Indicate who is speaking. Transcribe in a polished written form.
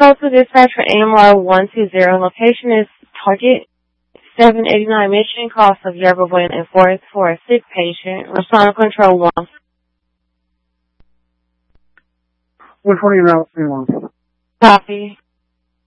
Speaker 1: code to dispatch for AMR 120. Location is Target 789 Mission, cost of Yerba Buena and Forest for a sick patient. Respond control 1.
Speaker 2: Which one are you now seeing?
Speaker 1: Copy.